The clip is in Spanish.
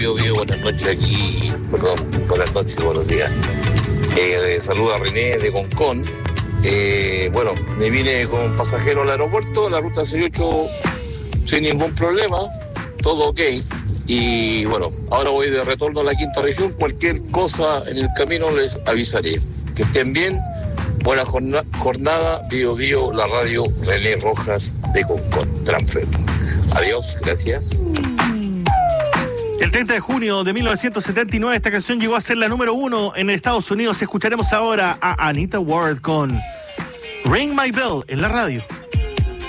Buenas noches aquí, perdón, buenas noches, buenos días. Saluda a René de Concón. Bueno, me vine con pasajero al aeropuerto, la ruta 68 sin ningún problema, todo ok. Y bueno, ahora voy de retorno a la quinta región, cualquier cosa en el camino les avisaré. Que estén bien, buena jornada, Bio, la radio René Rojas de Concón, Transfer. Adiós, gracias. El 30 de junio de 1979 esta canción llegó a ser la número 1 en Estados Unidos. Escucharemos ahora a Anita Ward con Ring My Bell en la radio.